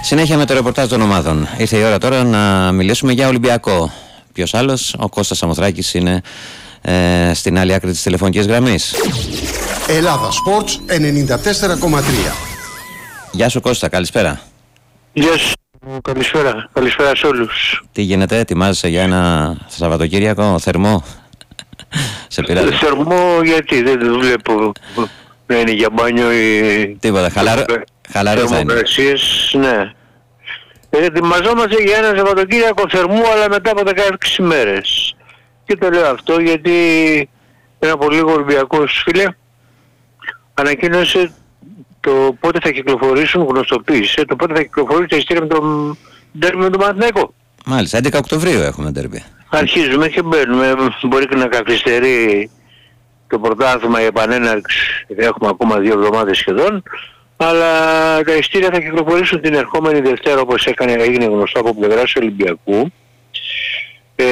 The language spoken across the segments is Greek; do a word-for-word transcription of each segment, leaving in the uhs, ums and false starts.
Συνέχεια με το ρεπορτάζ των ομάδων. Ήρθε η ώρα τώρα να μιλήσουμε για Ολυμπιακό. Ποιος άλλος, ο Κώστας Σαμοθράκης είναι ε, στην άλλη άκρη της τηλεφωνικής γραμμής. Ελλάδα Sports ενενήντα τέσσερα κόμμα τρία. Γεια σου Κώστα, καλησπέρα. Γεια σου, καλησπέρα, καλησπέρα σε όλους. Τι γίνεται, ετοιμάζεσαι για ένα Σαββατοκύριακο θερμό? Σε πειράζει? Θερμό γιατί δεν βλέπω να είναι για μπάνιο ή... Τίποτα, χαλαρό, χαλαρό θα είναι. Ναι. Ετοιμαζόμαστε για ένα Σαββατοκύριακο θερμό, αλλά μετά από δεκαέξι μέρες. Και το λέω αυτό γιατί πριν από λίγο ο Ολυμπιακός, φίλε, ανακοίνωσε το πότε θα κυκλοφορήσουν, γνωστοποίησε το πότε θα κυκλοφορήσουν τα εισιτήρια με τον ντέρμπι με τον Παναθηναϊκό. Μάλιστα, έντεκα Οκτωβρίου έχουμε ντέρμπι. Αρχίζουμε και μπαίνουμε, μπορεί και να καθυστερεί το πρωτάθλημα, η επανέναρξη, έχουμε ακόμα δύο εβδομάδες σχεδόν, αλλά τα εισιτήρια θα κυκλοφορήσουν την ερχόμενη Δευτέρα, όπως έκανε, έγινε γνωστό από πλευράς Ολυμπιακού, ε,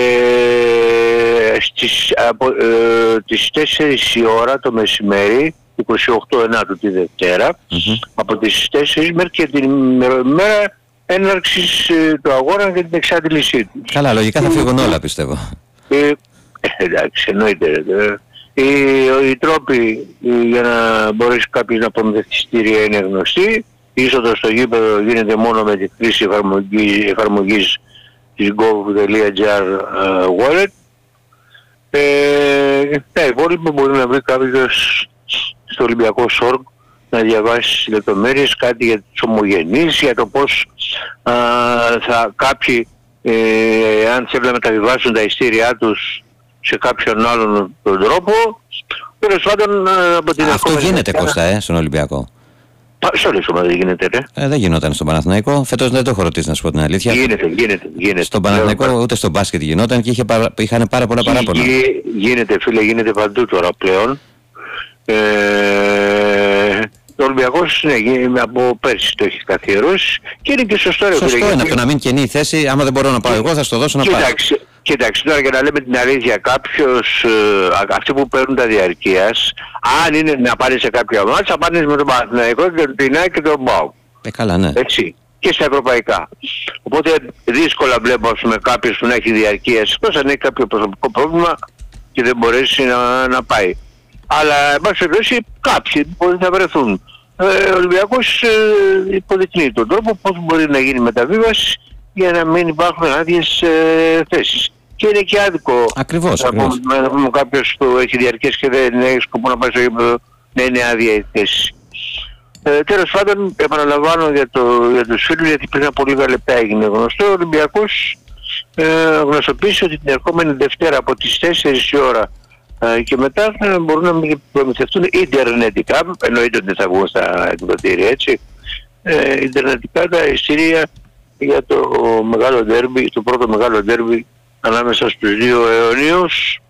στις, από, ε, τις τέσσερις η ώρα το μεσημέρι, είκοσι οκτώ ενάτου τη Δευτέρα, mm-hmm. από τις τέσσερις μέχρι και την μέρα έναρξης ε, του αγώνα και την εξάντλησή του. Καλά, λογικά θα φύγουν όλα, πιστεύω. Ε, εντάξει, εννοείται. Ε, οι, οι τρόποι ε, για να μπορέσει κάποιος να προμηθευτεί εισιτήρια είναι γνωστοί. Η είσοδος στο γήπεδο γίνεται μόνο με τη χρήση εφαρμογής, εφαρμογής της gov.gr uh, wallet. Ε, τα υπόλοιπα μπορεί να βρει κάποιος στο Ολυμπιακό Σορκ να διαβάσει τις λεπτομέρειες, κάτι για τους ομογενείς, για το πώς α, θα κάποιοι, ε, αν θέλουν να μεταβιβάσουν τα ειστήριά τους σε κάποιον άλλον τον τρόπο, τέλος πάντων από την... Αυτό γίνεται Κώστα, ε, στον Ολυμπιακό. Σε όλες τις ομάδες γίνεται, ρε. Ε, δεν γινόταν στον Παναθηναϊκό. Φέτος δεν το έχω ρωτήσει, να σου πω την αλήθεια. Γίνεται, γίνεται, γίνεται. Στον Παναθηναϊκό Λέω, ούτε στον μπάσκετ γινόταν και είχε παρα... είχαν πάρα πολλά παράπονα. Γίνεται, φίλε, γίνεται παντού τώρα πλέον. Ε, ο Ολυμπιακός, ναι, από πέρσι το έχει καθιερώσει και είναι και σωστό. Σωστό είναι, γιατί... από το να μην κενεί η θέση, άμα δεν μπορώ να πάω εγώ θα στο δώσω να πάω. Κοιτάξτε, κοιτάξτε τώρα, για να λέμε την αλήθεια, κάποιος, ε, αυτοί που παίρνουν τα διαρκείας, αν είναι να πάνε σε κάποια ομάδα, θα πάνε με τον Παναθηναϊκό και τον Πινάκη και τον Μπάου. Ε, καλά, ναι. Έτσι. Και στα ευρωπαϊκά. Οπότε δύσκολα βλέπω, ας πούμε, κάποιος που να έχει διαρκείας, εκτός αν έχει κάποιο προσωπικό πρόβλημα και δεν μπορέσει να, να πάει. Αλλά, εν πάση περιπτώσει, κάποιοι μπορεί να βρεθούν. Ε, ο Ολυμπιακός ε, υποδεικνύει τον τρόπο πώς μπορεί να γίνει μεταβίβαση για να μην υπάρχουν άδειες ε, θέσεις. Και είναι και άδικο. Ακριβώς, να ακριβώς. πούμε, να πούμε κάποιος που έχει διαρκές και δεν έχει σκοπό να πάει στο γήπεδο να είναι άδεια η θέση. Ε, τέλος πάντων, επαναλαμβάνω για, το, για τους φίλους, γιατί πριν από λίγα λεπτά έγινε γνωστό, ο Ολυμπιακός ε, γνωστοποίησε ότι την ερχόμενη Δευτέρα από τις τέσσερις η ώρα ε, και μετά θα μπορούν να προμηθευτούν ιντερνετικά, εννοείται ότι δεν θα βγουν στα εκδοτήρια, έτσι, ε, ιντερνετικά τα εισιτήρια για το μεγάλο ντέρμπι, το πρώτο μεγάλο ντέρμπι ανάμεσα στους δύο αιωνίους.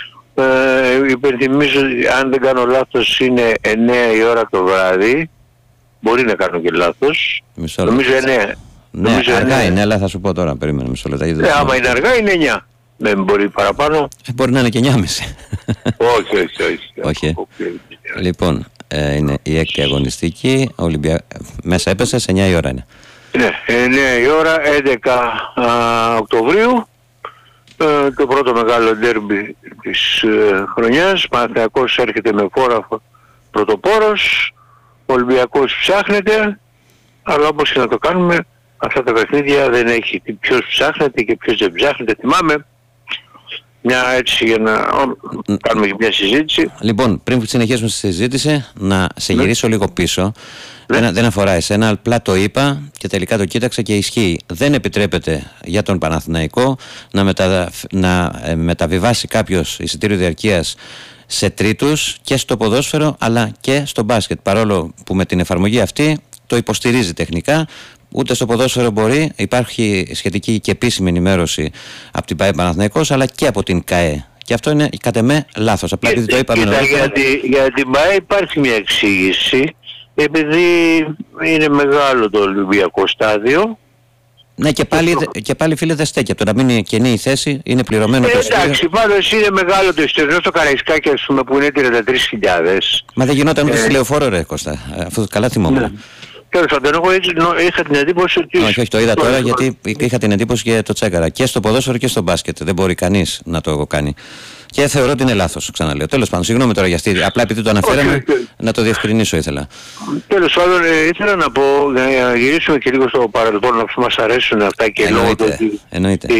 Ε, υπενθυμίζω, αν δεν κάνω λάθος, είναι εννέα η ώρα το βράδυ. Μπορεί να κάνω και λάθος. Μισό Νομίζω εννέα. Ναι, νομίζω αργά εννέα. είναι, αλλά θα σου πω τώρα, περίμενε μισό λεπτό. Ε, άμα είναι αργά είναι εννέα. Δεν μπορεί παραπάνω. Ε, μπορεί να είναι και εννιά και μισή. όχι, όχι, όχι. όχι. όχι. Λοιπόν, ε, είναι η έκτη αγωνιστική. Ολυμπια... Μέσα έπεσε, σε εννιά η ώρα είναι. Ναι, εννέα η ώρα, έντεκα Οκτωβρίου. Ε, το πρώτο μεγάλο ντέρμπι της ε, χρονιάς. Παναθηναϊκός έρχεται με φόρα πρωτοπόρος. Ο Ολυμπιακός ψάχνεται, αλλά όπως και να το κάνουμε, αυτά τα παιχνίδια δεν έχει ποιος ψάχνεται και ποιος δεν ψάχνεται. Θυμάμαι μια έτσι για να ο, κάνουμε και μια συζήτηση. Λοιπόν, πριν συνεχίσουμε στη συζήτηση, να σε ναι. γυρίσω λίγο πίσω. Ναι. Δεν, δεν αφορά εσένα, απλά το είπα και τελικά το κοίταξα και ισχύει. Δεν επιτρέπεται για τον Παναθηναϊκό να, μετα, να ε, μεταβιβάσει κάποιος εισιτήριο διαρκείας σε τρίτους και στο ποδόσφαιρο αλλά και στο μπάσκετ. Παρόλο που με την εφαρμογή αυτή το υποστηρίζει τεχνικά, ούτε στο ποδόσφαιρο μπορεί. Υπάρχει σχετική και επίσημη ενημέρωση από την ΠΑΕ Παναθηναϊκός αλλά και από την ΚΑΕ. Και αυτό είναι κατ' εμέ λάθος. Απλά επειδή το είπαμε νωρίτερα. Για, για την ΠΑΕ υπάρχει μια εξήγηση. Επειδή είναι μεγάλο το Ολυμπιακό στάδιο. Ναι, και πάλι, και πάλι φίλε δεν στέκει. Από το να μείνει κενή η θέση, είναι πληρωμένο ε, το εισιτήριο. Εντάξει, πάντως είναι μεγάλο το εισιτήριο. Στο Καραϊσκάκι, ας πούμε, που είναι τριάντα τρεις χιλιάδες. Μα δεν γινόταν ούτε ε, στη Λεωφόρο, ρε Κώστα. Αυτό καλά θυμόμουν. Ναι. Τέλος πάντων, εγώ έτσι είχα την εντύπωση ότι... Όχι, όχι, το είδα τώρα γιατί είχα την εντύπωση και το τσέκαρα. Και στο ποδόσφαιρο και στο μπάσκετ. Δεν μπορεί κανείς να το κάνει. Και θεωρώ ότι είναι λάθος, ξαναλέω. Τέλος πάντων, συγγνώμη τώρα για αυτή. Απλά επειδή το αναφέραμε, να το διευκρινίσω ήθελα. Τέλος πάντων, ε, ήθελα να πω, για να γυρίσουμε και λίγο στο παρελθόν, να μας αρέσουν αυτά και λόγω του ότι η,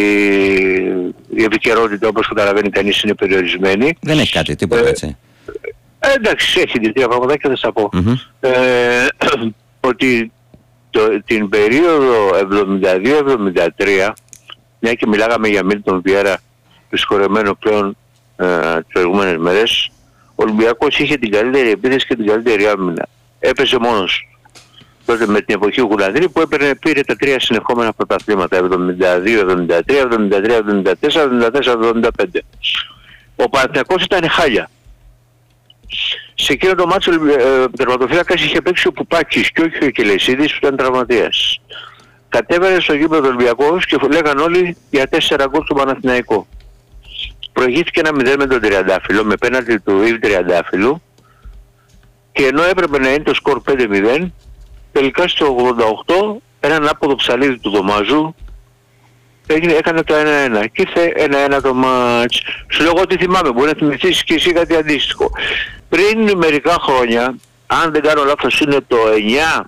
η επικαιρότητα, όπως καταλαβαίνει κανείς, είναι περιορισμένη. Δεν έχει κάτι, τίποτα έτσι. Ε, εντάξει, έχει δύο πραγματάκια, θα σας πω. Mm-hmm. Ε, ότι το, την περίοδο εβδομήντα δύο εβδομήντα τρία, μια και μιλάγαμε για Μίλτον Βιέρα, το συγχωρεμένο πλέον ε, τις προηγούμενες μέρες, ο Ολυμπιακός είχε την καλύτερη επίθεση και την καλύτερη άμυνα. Έπαιζε μόνος τότε με την εποχή Γουλανδρή που έπαιρνε, πήρε τα τρία συνεχόμενα πρωταθλήματα, εβδομήντα δύο εβδομήντα τρία, εβδομήντα τρία εβδομήντα τέσσερα, εβδομήντα τέσσερα εβδομήντα πέντε. Ο Παναθηναϊκός ήταν χάλια. Σε εκείνο το μάτσο ο τερματοφύλακας είχε παίξει ο Πουπάκης και όχι ο Κελεσίδης που ήταν τραυματίας. Κατέβαινε στο γήπεδο Ολυμπιακός και λέγαν όλοι για τέσσερα γκολ του Παναθηναϊκού. Προηγήθηκε ένα μηδέν με τον Τριαντάφυλλο, με πέναλτι του Ιβ Τριαντάφυλλου, και ενώ έπρεπε να είναι το σκορ πέντε μηδέν, τελικά στο ογδόντα οκτώ έναν άποδο ψαλίδι του Δωμάζου έγινε, έκανε το ένα ένα και ήρθε ένα ένα το μάτς. Σου λέω ότι θυμάμαι, μπορεί να θυμηθείς και εσύ κάτι αντίστοιχο. Πριν μερικά χρόνια, αν δεν κάνω λάθος είναι το εννιά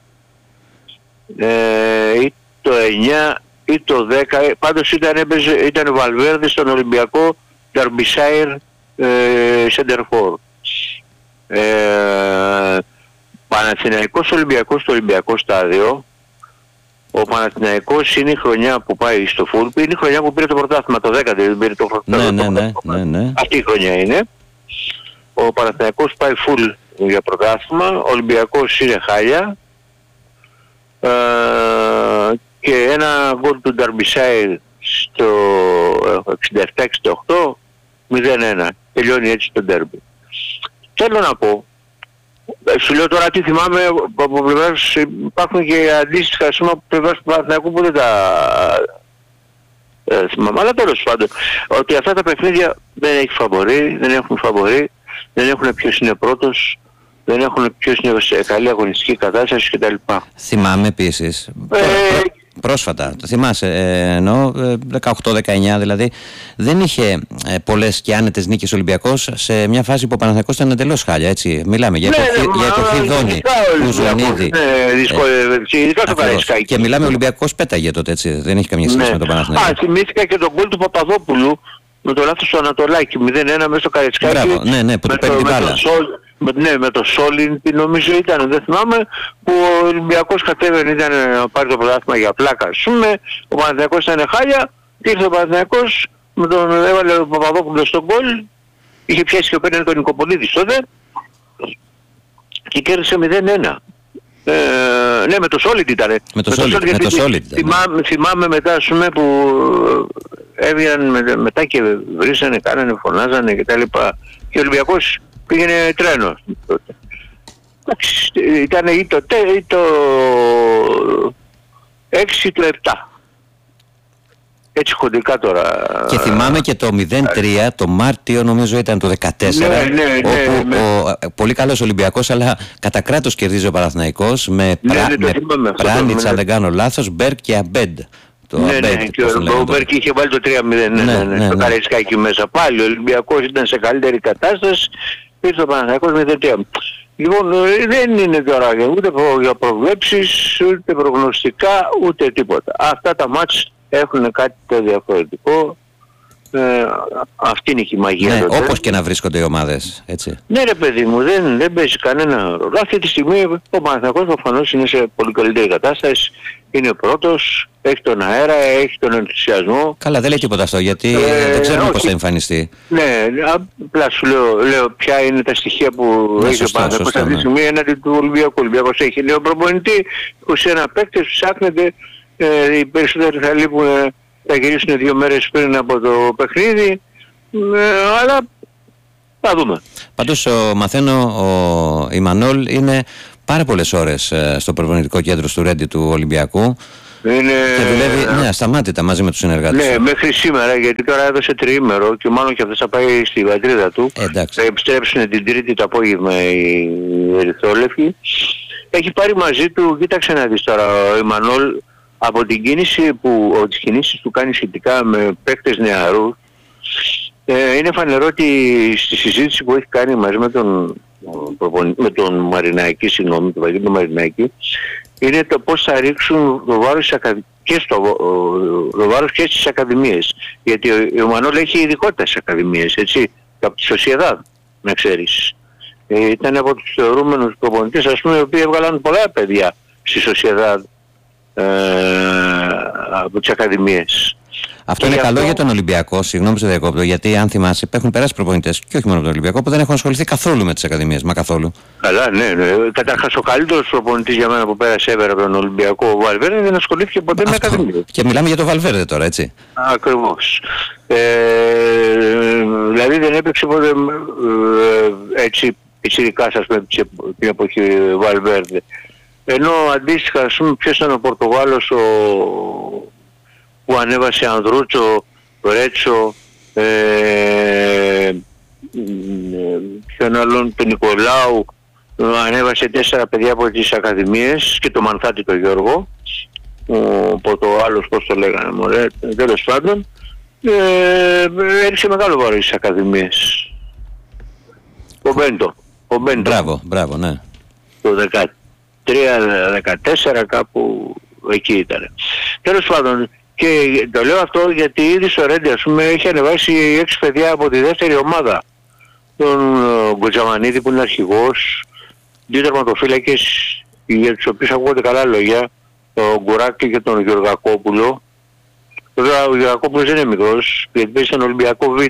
ε, ή το εννιά ή το δέκα, πάντως ήταν, έπαιζε, ήταν Βαλβέρδη στον Ολυμπιακό Derbyshire ε, Center for. Ε, Παναθηναϊκός Ολυμπιακός στο Ολυμπιακό στάδιο. Ο Παναθηναϊκός είναι η χρονιά που πάει στο φουλ, είναι η χρονιά που πήρε το πρωτάθλημα, το δέκα δεν πήρε το πρωτάθλημα. Ναι, ναι, ναι, ναι, ναι. Αυτή η χρονιά είναι. Ο Παναθηναϊκός πάει φουλ για πρωτάθλημα, ο Ολυμπιακός είναι χάλια. Ε, και ένα γκολ του Derbyshire στο εξήντα επτά εξήντα οκτώ, μηδέν ένα. Τελειώνει έτσι το ντέρμπι. Θέλω να πω, σου λέω τώρα τι θυμάμαι από πλευράς, υπάρχουν και αντίστοιχα σώμα από πλευράς του Παναθηναϊκού που δεν τα ε, θυμάμαι. Αλλά τέλος πάντων, ότι αυτά τα παιχνίδια δεν έχει φαβορί, δεν έχουν φαβορί, δεν έχουν ποιος είναι πρώτος, δεν έχουν ποιος είναι σε καλή αγωνιστική κατάσταση κτλ. Θυμάμαι επίσης, ε, πρόσφατα, το θυμάσαι, ε, εννοώ δεκαοκτώ δεκαεννιά δηλαδή, δεν είχε ε, πολλές και άνετες νίκες Ολυμπιακός σε μια φάση που ο Παναθηναϊκός ήταν εντελώς χάλια, έτσι. Μιλάμε για το Χιδόνι, του Ζωνίδη. Ειδικά στο Καραϊσκάκι. Και μιλάμε ο Ολυμπιακός πέταγε τότε, έτσι, δεν έχει καμία σχέση με τον Παναθηναϊκό. Α, θυμήθηκα και τον γκολ του Παπαδόπουλου με το λάθος του Ανατολάκη, μηδέν ένα μέσα στο Καραϊσκάκι. Μπράβο, ναι, ναι, που του παίρνει την μπάλα. Με, ναι, με το Σόλιν νομίζω ήταν, δεν θυμάμαι, που ο Ολυμπιακός κατέβαινε, ήταν να πάρει το πρωτάθλημα για πλάκα, ας πούμε, ο Παναθηναϊκός ήταν χάλια, και ήρθε ο Παναθηναϊκός, με τον έβαλε ο Παπαδόπουλο στον γκολ, είχε πιάσει και ο Πέντε τον Νικοπολίδης τότε, και κέρδισε μηδέν ένα. Ε, ναι, με το Solid ήτανε. Με το Solid, με το Solid. Θυμάμαι, θυμάμαι μετά, ας πούμε, που έβγαιναν με, μετά και βρίσανε, κάνανε, φωνάζανε κτλ. Και ο Ολυμπιακός πήγαινε τρένο. Ήταν ή το, ή το έξι ή το επτά. Έτσι χοντρικά τώρα. Και θυμάμαι και το μηδέν τρία, το Μάρτιο νομίζω ήταν το δεκατέσσερα, ναι, ναι, ναι, όπου ναι. ο πολύ καλός Ολυμπιακός, αλλά κατά κράτος κερδίζει ο Παναθηναϊκός με, ναι, πρα, ναι, με Πράνιτς, αν δεν κάνω λάθος, Μπέρκ και Αμπέντ. Το ναι, Αμπέντ, ναι, και ο Μπέρκ είχε βάλει το τρία μηδέν, ναι, ναι, ναι, ναι, το Καραϊσκάκι μέσα. Πάλι ο Ολυμπιακός ήταν σε καλύτερη κατάσταση, ήρθε ο Παναθηναϊκός με μηδέν τρία. Λοιπόν, δεν είναι τώρα ούτε για προβλέψεις, ούτε προγνωστικά, ούτε τίποτα. Αυτά τα μάτς έχουν κάτι το διαφορετικό. Ε, αυτή είναι η μαγεία. Ναι, όπως και να βρίσκονται οι ομάδες, έτσι. Ναι ρε παιδί μου, δεν, δεν παίζει κανένα ρόλο. Αυτή τη στιγμή ο Παναθηναϊκός προφανώς είναι σε πολύ καλύτερη κατάσταση. Είναι πρώτος, έχει τον αέρα, έχει τον ενθουσιασμό. Καλά, δεν λέει τίποτα αυτό, γιατί ε, δεν ξέρουμε πώς θα εμφανιστεί. Ναι, απλά σου λέω, λέω ποια είναι τα στοιχεία που ναι, έχει ο Παναθηναϊκός αυτή τη στιγμή έναντι του Ολυμπιακού. Ο Ολυμπιακός έχει νέο προπονητή, είκοσι ένα παίκτες, ψάχνεται, ε, οι περισσότεροι θα λείπουν, θα γυρίσουν δύο μέρες πριν από το παιχνίδι, ε, αλλά θα δούμε. Πάντως ο, μαθαίνω, ο Ιμανόλ είναι πάρα πολλές ώρες ε, στο προπονητικό κέντρο του Ρέντι του Ολυμπιακού. Είναι... Και δουλεύει ναι, ασταμάτητα μαζί με τους συνεργάτες. Ναι, μέχρι σήμερα, γιατί τώρα έδωσε τριήμερο και μάλλον και αυτός θα πάει στη πατρίδα του. Ε, θα επιστρέψουν την Τρίτη το απόγευμα οι Ερυθρόλευκοι. έχει πάρει μαζί του, κοίταξε να δεις τώρα, ο Εμμανουέλ από την κίνηση που, τις κινήσεις του κάνει σχετικά με παίκτες νεαρούς, ε, είναι φανερό ότι στη συζήτηση που έχει κάνει μαζί με τον, με τον Μαρινάκη, συγγνώμη, τον Βαγγέλη Μαρινάκη, είναι το πώς θα ρίξουν το βάρος, και στο, το βάρος και στις ακαδημίες. Γιατί ο Εμμανουέλ έχει ειδικότητα στις ακαδημίες, έτσι, από τη Σοσιεδάδ, να ξέρεις. Ε, ήταν από τους θεωρούμενους προπονητές, ας πούμε, οι οποίοι έβγαλαν πολλά παιδιά στη Σοσιεδάδ ε, από τις ακαδημίες. Αυτό και είναι καλό αυτό... για τον Ολυμπιακό, συγγνώμη σε διακόπτω, γιατί αν θυμάσαι, έχουν περάσει προπονητές και όχι μόνο από τον Ολυμπιακό που δεν έχουν ασχοληθεί καθόλου με τις ακαδημίες, μα καθόλου. Καλά, ναι, ναι. Καταρχάς ο καλύτερος προπονητής για μένα που πέρασε έβερα από τον Ολυμπιακό, ο Βαλβέρντε, δεν ασχολήθηκε ποτέ αυτό. Με ακαδημίες. Και μιλάμε για τον Βαλβέρντε τώρα, έτσι. Ακριβώς. Ε, δηλαδή δεν έπαιξε ποτέ ε, έτσι πιτσιρικάς, ας πούμε, την εποχή Βαλβέρντε. Ενώ αντίστοιχα, ας πούμε, ποιος ήταν ο Πορτογάλος ο... που ανέβασε Ανδρούτσο, Ρέτσο, ε, ποιον άλλον, τον Νικολάου, ανέβασε τέσσερα παιδιά από τις ακαδημίες και το Μανθάτη τον Γιώργο, ο Πορτογάλος, πώς το λέγανε, μωρέ, τέλος πάντων, ε, έριξε μεγάλο βάρος στις ακαδημίες. Ο Μπέντο. Ο Μπέντο. Μπράβο, μπράβο, ναι. Το δεκατρία δεκατέσσερα κάπου εκεί ήταν. Τέλος πάντων, και το λέω αυτό γιατί ήδη στο Ρέντι, ας πούμε, έχει ανεβάσει έξι παιδιά από τη δεύτερη ομάδα. Τον Γκοτζαμανίδη που είναι αρχηγός, δύο τερματοφύλακες για τους οποίους ακούγονται καλά λόγια, τον Γκουράκη και τον Γεωργακόπουλο. Βέβαια ο Γεωργακόπουλος δεν είναι μικρός, γιατί παίζει στον Ολυμπιακό Β.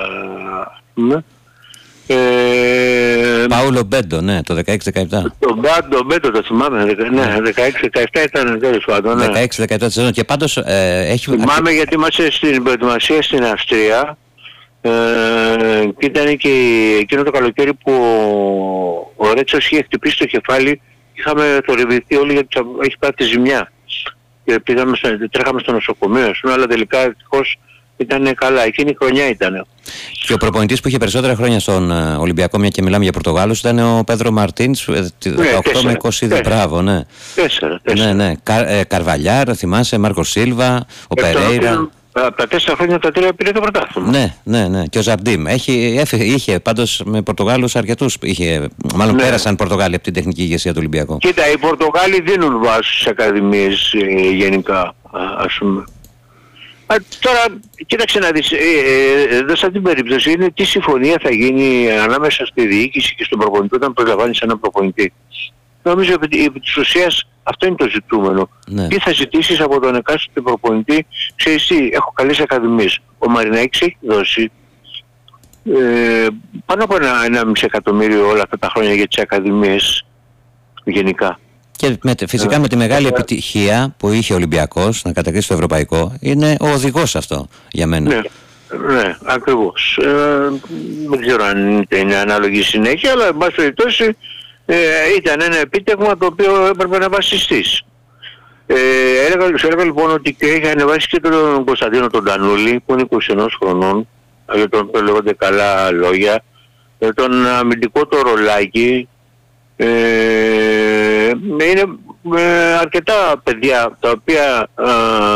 Ε, Παούλο Μπέντο, ναι, το δεκαέξι δεκαεπτά. Το Μπέντο το θυμάμαι, ναι, δεκαέξι δεκαεπτά ήταν τέλος πάντων. δεκαέξι δεκαεπτά τη σεζόν και πάντως ε, έχει... Θυμάμαι γιατί είμαστε στην προετοιμασία στην Αυστρία ε, και ήταν και εκείνο το καλοκαίρι που ο, ο Ρέτσος είχε χτυπήσει το κεφάλι, είχαμε θορυβηθεί όλοι γιατί έχει πάθει ζημιά. Και πήγαμε, τρέχαμε στο νοσοκομείο, ας πούμε, αλλά τελικά ευτυχώς ήταν καλά, εκείνη η χρονιά ήταν. Και ο προπονητής που είχε περισσότερα χρόνια στον Ολυμπιακό, μια και μιλάμε για Πορτογάλους, ήταν ο Πέδρο Μαρτίνς, δεκαοκτώ με είκοσι, μπράβο, ναι. Τέσσερα, τέσσερα. Ναι, ναι. Κα, ε, Καρβαλιάρ, θυμάσαι, Μάρκο Σίλβα, ο Περέιρα. Από τα τέσσερα χρόνια τα τρία πήρε το πρωτάθλημα. Ναι, ναι, ναι. Και ο Ζαρντίμ. Έχει, έφε, είχε πάντως με Πορτογάλους αρκετούς. Είχε, μάλλον ναι. Πέρασαν Πορτογάλοι από την τεχνική ηγεσία του Ολυμπιακού. Κοίτα, οι Πορτογάλοι δίνουν βάση στις ακαδημίες ε, γενικά, ας πούμε. Α, τώρα, κοίταξε να δεις, ε, ε, εδώ σε αυτήν την περίπτωση είναι τι συμφωνία θα γίνει ανάμεσα στη διοίκηση και στον προπονητή όταν προσλαμβάνεις έναν προπονητή. Νομίζω ότι επί της ουσίας αυτό είναι το ζητούμενο. Ναι. Τι θα ζητήσεις από τον εκάστοτε προπονητή, ξέρεις τι, έχω καλές ακαδημίες. Ο Μαρινάκης έχει δώσει ε, πάνω από ένα, ένα μισό εκατομμύριο όλα αυτά τα χρόνια για τις ακαδημίες γενικά. Και με, φυσικά με τη μεγάλη επιτυχία που είχε ο Ολυμπιακός να κατακτήσει το ευρωπαϊκό, είναι ο οδηγός αυτό για μένα. Ναι, ναι, ακριβώς. Ε, δεν ξέρω αν είναι ανάλογη συνέχεια, αλλά εν πάση περιπτώσει ε, ήταν ένα επίτευγμα το οποίο έπρεπε να βασιστείς. Ε, έλεγα, σου έλεγα λοιπόν ότι και είχε ανεβάσει και τον Κωνσταντίνο τον Τανούλη που είναι είκοσι ένα χρονών, για τον οποίο λέγονται καλά λόγια, ε, τον αμυντικό το Ρολάκι. Ε, είναι ε, αρκετά παιδιά τα οποία ε,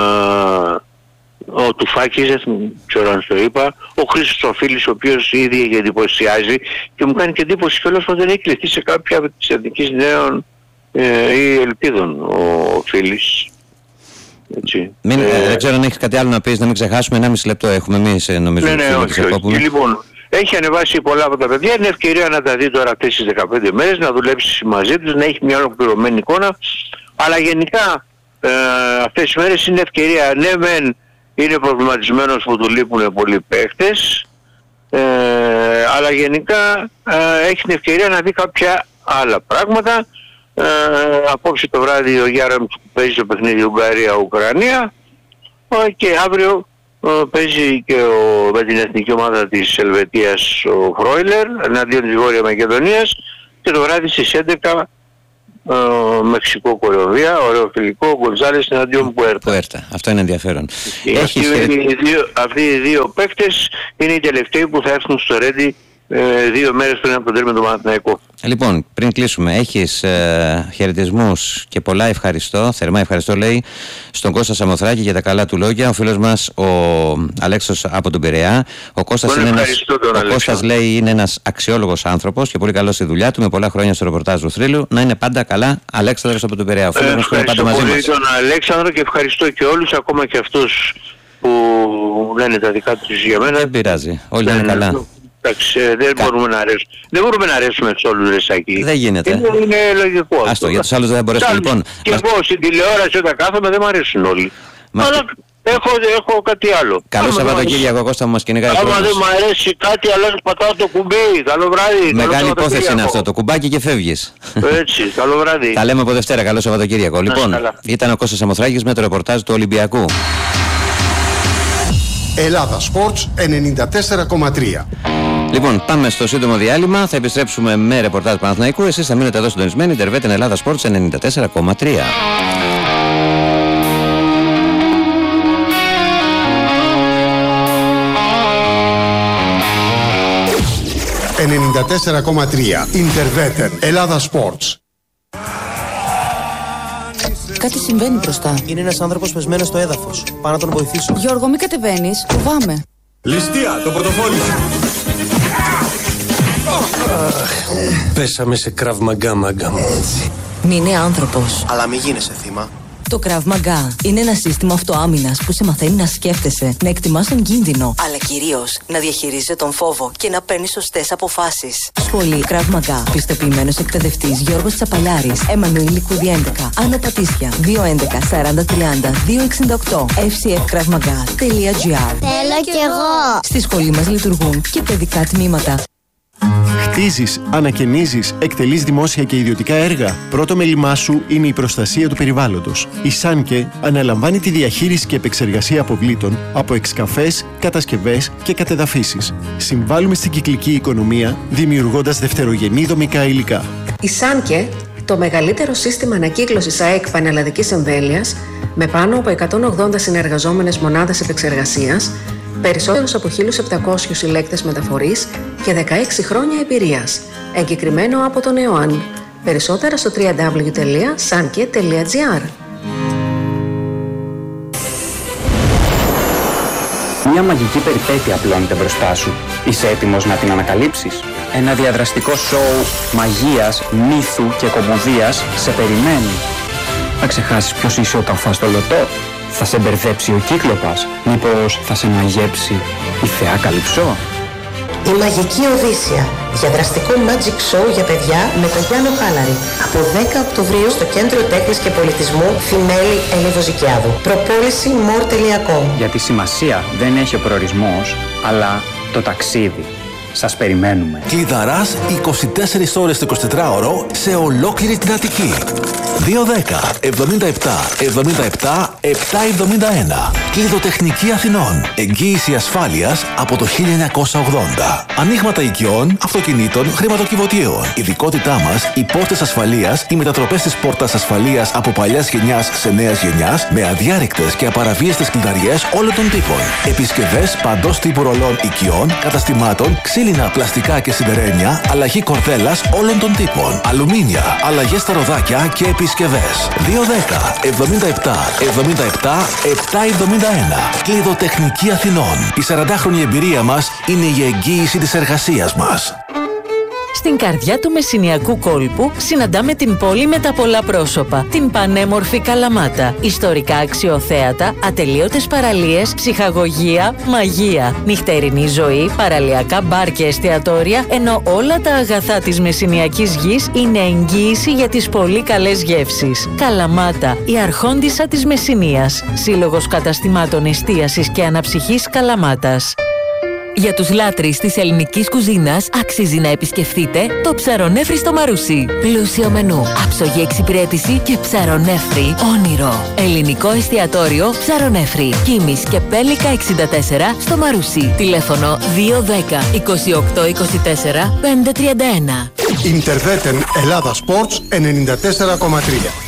ο Τουφάκης, δεν ξέρω αν το είπα, ο Χρήστος ο οποίος ήδη εντυπωσιάζει και μου κάνει και εντύπωση κιόλας πως δεν έχει κληθεί σε κάποια από τις εθνικές νέων ε, ή ελπίδων ο Φίλης. Έτσι. Μην, ε, ε, δεν ξέρω αν έχεις κάτι άλλο να πεις, να μην ξεχάσουμε, ένα μισή λεπτό έχουμε εμείς νομίζω. Ναι, ναι, όχι, όχι. Λοιπόν, έχει ανεβάσει πολλά από τα παιδιά, είναι ευκαιρία να τα δει τώρα αυτές τις δεκαπέντε μέρες, να δουλέψει μαζί τους, να έχει μια ολοκληρωμένη εικόνα, αλλά γενικά ε, αυτές τις μέρες είναι ευκαιρία, ναι μεν είναι προβληματισμένος που του λείπουν πολλοί παίχτες, ε, αλλά γενικά ε, έχει την ευκαιρία να δει κάποια άλλα πράγματα. Ε, απόψε το βράδυ ο Γιάρεμ που παίζει το παιχνίδι Ουγγαρία-Ουκρανία ε, και αύριο ε, παίζει και ο, με την εθνική ομάδα της Ελβετίας ο Φρόιλερ εναντίον της Βόρεια Μακεδονίας και το βράδυ στις έντεκα ε, Μεξικό-Κολομβία, ωραίο φιλικό, Γκονζάλες εναντίον Πουέρτα. Πουέρτα, αυτό είναι ενδιαφέρον. Αυτοί, οι δύο, αυτοί οι δύο παίκτες είναι οι τελευταίοι που θα έρθουν στο Ρέντι ε, δύο μέρες πριν από τον τέρμινο του Παναθηναϊκού. Λοιπόν, πριν κλείσουμε, έχεις ε, χαιρετισμούς και πολλά ευχαριστώ, θερμά ευχαριστώ λέει στον Κώστα Σαμοθράκη για τα καλά του λόγια. Ο φίλος μας ο Αλέξος από τον Πειραιά. Ο Κώστας, είναι ένας, ο Κώστας λέει είναι ένας αξιόλογος άνθρωπος και πολύ καλός στη δουλειά του, με πολλά χρόνια στο ρεπορτάζ του Θρύλου. Να είναι πάντα καλά, Αλέξανδρος από τον Πειραιά. Ο φίλος μας που είναι πάντα μαζί μας. Ευχαριστώ πολύ τον Αλέξανδρο και ευχαριστώ και όλους, ακόμα και αυτούς που λένε τα δικά τους για μένα. Δεν πειράζει, όλοι είναι καλά. Εντάξει, δεν, Κα... μπορούμε να αρέσουμε. δεν μπορούμε να αρέσουμε σε όλους, Ρεσάκη. Δεν γίνεται. Είναι, είναι λογικό. Άστο, για τους άλλους δεν θα μπορέσουμε λοιπόν. Και μας... εγώ στην τηλεόραση όταν κάθομαι δεν μου αρέσουν όλοι. Μας... Αλλά έχω, έχω κάτι άλλο. Καλό Σαββατοκύριακο, Κώστα μου, μας κυνηγάει. Άμα δεν μου αρέσει κάτι, αλλά πατάω το κουμπί. Καλό βράδυ. Μεγάλη υπόθεση είναι αυτό. Το κουμπάκι και φεύγεις. Έτσι, καλό βράδυ. Τα λέμε από Δευτέρα. Καλό Σαββατοκύριακο. Λοιπόν, ήταν ο Κώστας Σαμοθράκης με το ρεπορτάζ του Ολυμπιακού. Ελλάδα Sports ενενήντα τέσσερα κόμμα τρία. Λοιπόν, πάμε στο σύντομο διάλειμμα. Θα επιστρέψουμε με ρεπορτάζ Παναθηναϊκού. Εσείς θα μείνετε εδώ συντονισμένοι. Ιντερβέτεν Ελλάδα Sports ενενήντα τέσσερα κόμμα τρία. ενενήντα τέσσερα κόμμα τρία Ιντερβέτεν Ελλάδα Sports. Κάτι συμβαίνει μπροστά. Είναι ένας άνθρωπος πεσμένος στο έδαφος. Πάω να τον βοηθήσω. Γιώργο, μην κατεβαίνεις. Φοβάμαι. Ληστεία, το πορτοφόλι σου. Πέσαμε σε Krav Maga, μάγκα μου. Μην είναι άνθρωπος. Αλλά μην γίνεσαι θύμα. Το Krav Maga είναι ένα σύστημα αυτοάμυνας που σε μαθαίνει να σκέφτεσαι, να εκτιμάς τον κίνδυνο, αλλά κυρίως να διαχειρίζεσαι τον φόβο και να παίρνεις σωστές αποφάσεις. Σχολή Krav Maga. Πιστοποιημένος εκπαιδευτής Γιώργος Τσαπαλιάρης. Εμμανουήλ Λικούδη έντεκα. Άννα Πατήσια. δύο έντεκα σαράντα τριάντα δύο εξήντα οκτώ. εφ σι εφ κραυ μαγά τελεία τζι άρ. Θέλω κι εγώ. Στη σχολή μας λειτουργούν και παιδικά τμήματα. Χτίζεις, ανακαινίζεις, εκτελείς δημόσια και ιδιωτικά έργα. Πρώτο μέλημά σου είναι η προστασία του περιβάλλοντος. Η Σάνκε αναλαμβάνει τη διαχείριση και επεξεργασία αποβλήτων από εξκαφές, κατασκευές και κατεδαφίσεις. Συμβάλλουμε στην κυκλική οικονομία, δημιουργώντας δευτερογενή δομικά υλικά. Η Σάνκε, το μεγαλύτερο σύστημα ανακύκλωσης ΑΕΚ πανελλαδικής εμβέλειας, με πάνω από εκατόν ογδόντα συνεργαζόμενες μονάδες επεξεργασίας, περισσότερους από χίλιους επτακόσιους συλλέκτες μεταφορής και δεκαέξι χρόνια εμπειρίας. Εγκεκριμένο από τον ΕΟΑΝ. Περισσότερα στο double-u double-u double-u τελεία sanke τελεία τζι άρ. Μια μαγική περιπέτεια απλώνεται μπροστά σου. Είσαι έτοιμος να την ανακαλύψεις? Ένα διαδραστικό σοου μαγείας, μύθου και κομμωδίας σε περιμένει. Θα ξεχάσεις ποιος είσαι όταν φας το λωτό? Θα σε μπερδέψει ο Κύκλοπας? Μήπως θα σε μαγέψει η θεά Καλυψό? Η Μαγική Οδύσσια. Διαδραστικό magic show για παιδιά με τον Γιάννο Χάλαρη. Από δέκα Οκτωβρίου στο Κέντρο Τέχνης και Πολιτισμού Φιμέλη Ελιδοζικιάδου. Προπόληση more τελεία com. Γιατί σημασία δεν έχει ο προορισμός, αλλά το ταξίδι. Σας περιμένουμε. Κλειδαράς είκοσι τέσσερις ώρες το εικοσιτετράωρο σε ολόκληρη την Αττική. δύο δέκα εβδομήντα επτά εβδομήντα επτά επτακόσια εβδομήντα ένα. Κλειδοτεχνική Αθηνών. Εγγύηση ασφάλειας από το χίλια εννιακόσια ογδόντα. Ανοίγματα οικειών, αυτοκινήτων, χρηματοκιβωτίων. Ειδικότητά μας, οι πόρτες ασφαλείας, οι μετατροπές της πόρτας ασφαλείας από παλιάς γενιάς σε νέας γενιάς, με αδιάρρηκτες και απαραβίαστες κλειδαριές όλων των τύπων. Επισκευές παντός τύπου ρολών οικειών, καταστημάτων, ξύλινα, πλαστικά και σιδερένια, αλλαγή κορδέλας όλων των τύπων. Αλουμίνια, αλλαγές στα ροδάκια και επισκευές. δύο δέκα εβδομήντα επτά εβδομήντα επτά επτακόσια εβδομήντα ένα. Κλειδοτεχνική Αθηνών. Η σαραντάχρονη εμπειρία μας είναι η εγγύηση της εργασίας μας. Στην καρδιά του Μεσσηνιακού κόλπου συναντάμε την πόλη με τα πολλά πρόσωπα, την πανέμορφη Καλαμάτα. Ιστορικά αξιοθέατα, ατελείωτες παραλίες, ψυχαγωγία, μαγεία, νυχτερινή ζωή, παραλιακά μπαρ και εστιατόρια, ενώ όλα τα αγαθά της Μεσσηνιακής γης είναι εγγύηση για τις πολύ καλές γεύσεις. Καλαμάτα, η αρχόντισσα της Μεσσηνίας. Σύλλογος καταστημάτων εστίασης και αναψυχής Καλαμάτας. Για τους λάτρεις της ελληνικής κουζίνας αξίζει να επισκεφτείτε το Ψαρονέφρι στο Μαρούσι. Πλούσιο μενού, άψογη εξυπηρέτηση και ψαρονέφρι όνειρο. Ελληνικό εστιατόριο Ψαρονέφρι. Κίμης και Πέλικα εξήντα τέσσερα στο Μαρούσι. Τηλέφωνο δύο δέκα είκοσι οκτώ είκοσι τέσσερα πεντακόσια τριάντα ένα. Ιντερβέτεν Ελλάδα Sports ενενήντα τέσσερα κόμμα τρία.